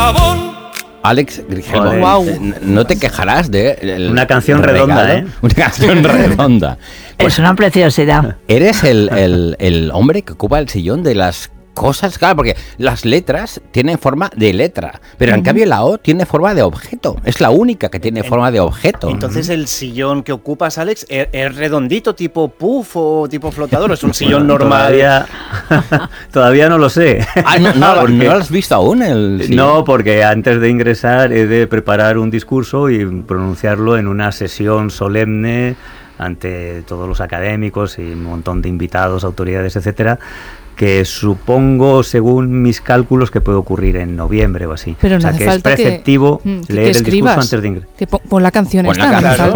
Alex Grigelmo, Wow. no te quejarás de una canción redonda, Una canción redonda. Pues es una preciosidad. eres el hombre que ocupa el sillón de las cosas, claro, porque las letras tienen forma de letra, pero en cambio la O tiene forma de objeto. Es la única que tiene forma de objeto. Entonces el sillón que ocupas, Alex, ¿es redondito tipo puff o tipo flotador? ¿Es un sillón normal? Todavía no lo sé. ¿No lo has visto aún? No, porque antes de ingresar he de preparar un discurso y pronunciarlo en una sesión solemne ante todos los académicos y un montón de invitados, autoridades, etcétera, que supongo, según mis cálculos, que puede ocurrir en noviembre o así. Pero no o sea, hace que es falta preceptivo leer el discurso antes de ingresar. Que pon la canción esta, no hace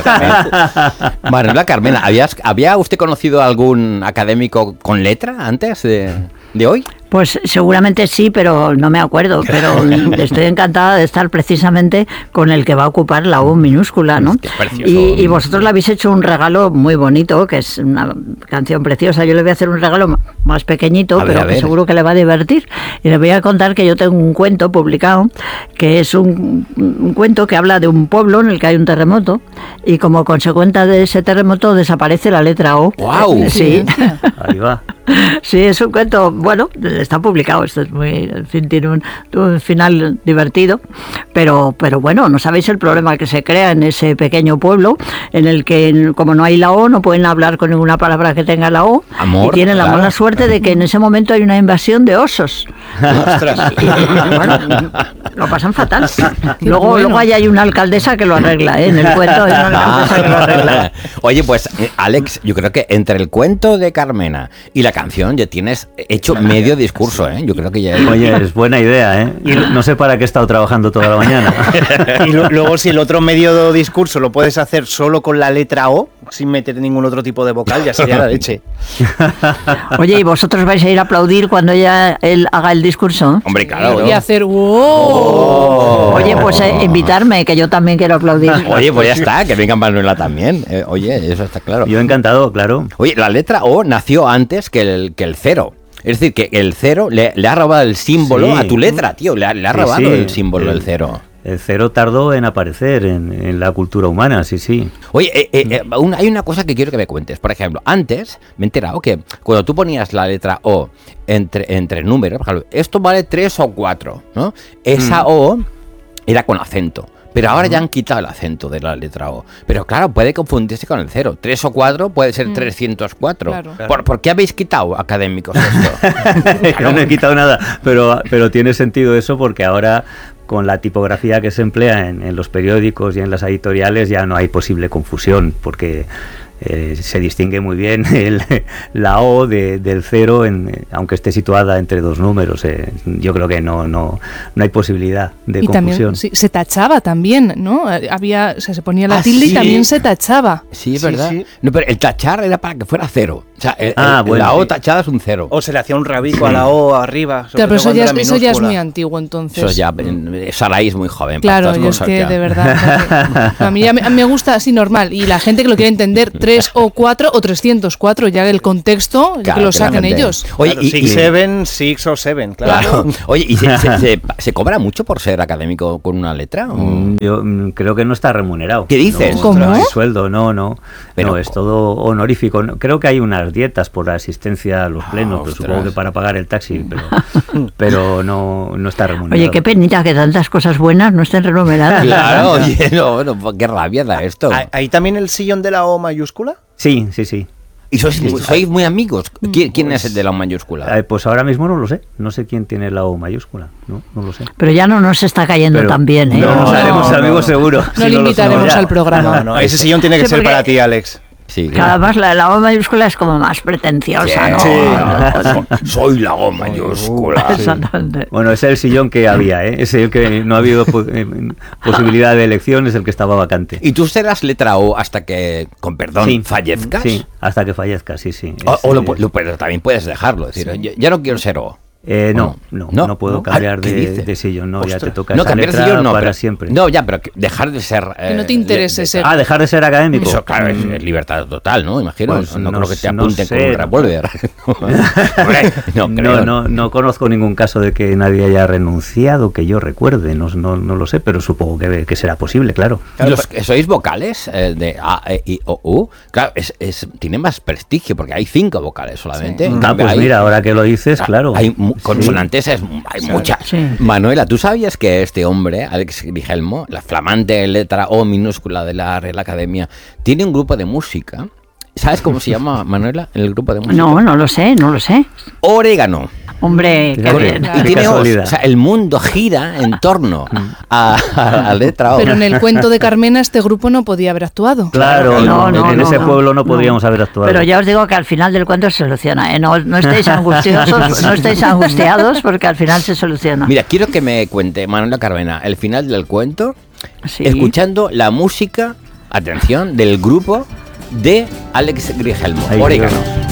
falta. Manuela Carmena, ¿había usted conocido algún académico con letra antes de hoy? Pues seguramente sí, pero no me acuerdo. Pero estoy encantada de estar precisamente con el que va a ocupar la O minúscula, ¿no? Qué precioso. Y vosotros le habéis hecho un regalo muy bonito, que es una canción preciosa. Yo le voy a hacer un regalo más pequeñito, pero que seguro que le va a divertir. Y le voy a contar que yo tengo un cuento publicado, que es un cuento que habla de un pueblo en el que hay un terremoto, y como consecuencia de ese terremoto desaparece la letra O. ¡Guau! Sí. Ahí va. Sí, es un cuento, bueno, está publicado, esto es muy, en fin, tiene un final divertido, pero bueno, no sabéis el problema que se crea en ese pequeño pueblo, en el que como no hay la O, no pueden hablar con ninguna palabra que tenga la O, Amor, y tienen la mala suerte de que en ese momento hay una invasión de osos. Y, bueno, lo pasan fatal. Luego hay una alcaldesa que lo arregla, en el cuento hay una alcaldesa que lo arregla. Oye, pues Alex, yo creo que entre el cuento de Carmena y la canción ya tienes hecho medio discurso, ¿eh? Yo creo que ya... Oye, es buena idea, ¿eh? Y no sé para qué he estado trabajando toda la mañana. Y luego si el otro medio discurso lo puedes hacer solo con la letra O, sin meter ningún otro tipo de vocal, ya sería la leche. Oye, ¿y vosotros vais a ir a aplaudir cuando él haga el discurso? Hombre, claro. Y hacer ¡wow! Oye, pues invitarme, que yo también quiero aplaudir. Oye, pues ya está, que venga Manuela también. Oye, eso está claro. Yo encantado, claro. Oye, la letra O nació antes que el cero. Es decir, que el cero le ha robado el símbolo a tu letra, tío. Le ha robado el símbolo, el cero. El cero tardó en aparecer en la cultura humana, sí. Oye, hay una cosa que quiero que me cuentes. Por ejemplo, antes me he enterado que cuando tú ponías la letra O entre números, por ejemplo, esto vale 3 o 4, ¿no? Esa O era con acento. Pero ahora ya han quitado el acento de la letra O. Pero claro, puede confundirse con el cero. 3 o 4 puede ser 304. Claro. ¿Por qué habéis quitado, académicos, esto? Yo no he quitado nada, pero tiene sentido eso porque ahora, con la tipografía que se emplea en los periódicos y en las editoriales, ya no hay posible confusión, porque se distingue muy bien la O del cero, aunque esté situada entre dos números. Yo creo que no hay posibilidad de y confusión. También se tachaba también, ¿no? Se ponía la tilde y también se tachaba. Sí, es verdad. Sí. No, pero el tachar era para que fuera cero. O sea, la O tachada es un cero. O se le hacía un rabico a la O arriba. Claro, pero eso ya es muy antiguo, entonces. Eso ya, Sarai es muy joven. Claro, yo es que ya. De verdad. A mí me gusta así normal. Y la gente que lo quiere entender, 3 o 4 o 304, ya el contexto, claro, que lo saquen ellos. Oye, claro, 6, 7, 6 o 7, claro. Oye, ¿y se cobra mucho por ser académico con una letra? Yo creo que no está remunerado. ¿Qué dices? ¿Cómo? No hay sueldo, no. Pero es todo honorífico. Creo que hay unas dietas por la asistencia a los plenos, pero supongo que para pagar el taxi, pero no está remunerado. Oye, qué penita que tantas cosas buenas no estén remuneradas. Claro, oye, no, qué rabia da esto. ¿Hay también el sillón de la O mayúscula? Sí. ¿Y sois muy amigos? ¿Quién es el de la O mayúscula? Pues ahora mismo no lo sé. No sé quién tiene la O mayúscula. No lo sé. Pero ya no nos está cayendo tan bien, ¿eh? No, nos haremos amigos seguro. No le invitaremos al programa. No, ese sillón tiene que ser para ti, Alex. Sí, claro. Además la O mayúscula es como más pretenciosa, ¿no? Sí. Soy la O mayúscula. Exactamente. Bueno, ese es el sillón que había, ¿eh? Ese que no ha habido posibilidad de elección, es el que estaba vacante. ¿Y tú serás letra O hasta que, con perdón, fallezcas? Sí, hasta que fallezca, sí. Pero también puedes dejarlo, es decir, ya no quiero ser O. No puedo cambiar de sillón, no, ya te toca esa letra de sillón, para pero, siempre. No, ya, pero dejar de ser... que no te interese ser... dejar de ser académico. Eso, claro, es libertad total, ¿no? Imagino, Pues no creo que te apunten con un revólver. No conozco ningún caso de que nadie haya renunciado, que yo recuerde, no lo sé, pero supongo que será posible, claro. Los que sois vocales de A, E, I, O, U, claro, tiene más prestigio, porque hay 5 vocales solamente. Sí. Pues mira, ahora que lo dices, claro. Hay consonantes, hay muchas. Sí. Manuela, ¿tú sabías que este hombre, Alex Grigelmo, la flamante letra O minúscula de la Real Academia, tiene un grupo de música? ¿Sabes cómo se llama, Manuela, el grupo de música? No lo sé. Orégano. Hombre, qué bien. Y tiene O, sea, el mundo gira en torno a la letra O. Pero en el cuento de Carmena este grupo no podía haber actuado. Claro, en ese pueblo no podríamos haber actuado. Pero ya os digo que al final del cuento se soluciona, ¿eh? No estéis angustiosos, no estéis angustiados, porque al final se soluciona. Mira, quiero que me cuente, Manuela Carmena, el final del cuento, escuchando la música, atención, del grupo de Alex Grigelmo, Orégano.